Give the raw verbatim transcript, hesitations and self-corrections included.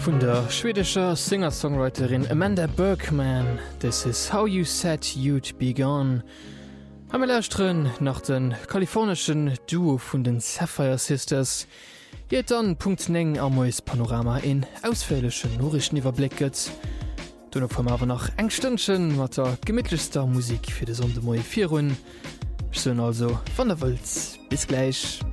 vun der schwedischer Singer-Songwriterin Amanda Bergman. This is how you said you'd be gone. Am Lästrn nach den kalifornischen Duo vun den Sapphire Sisters. Jeet dann Punkt neng am moes Panorama in ausfälleschen Norrichniwerblicket. Du noch vom awer nach engstënchen mat der gemidlichster Musik fir de Sonde Moi Virun. Schön also van der Wölz. Bis gleich.